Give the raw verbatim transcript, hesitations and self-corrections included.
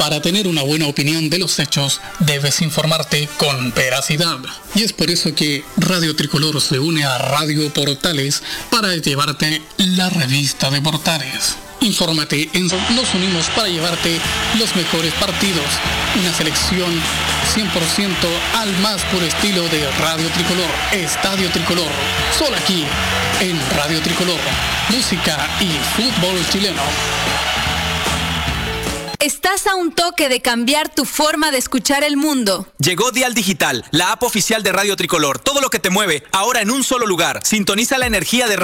Para tener una buena opinión de los hechos, debes informarte con veracidad. Y es por eso que Radio Tricolor se une a Radio Portales para llevarte la revista de Portales. Infórmate en Nos unimos para llevarte los mejores partidos. Una selección cien por ciento al más puro estilo de Radio Tricolor. Estadio Tricolor. Solo aquí en Radio Tricolor. Música y fútbol chileno. Estás a un toque de cambiar tu forma de escuchar el mundo. Llegó Dial Digital, la app oficial de Radio Tricolor. Todo lo que te mueve, ahora en un solo lugar. Sintoniza la energía de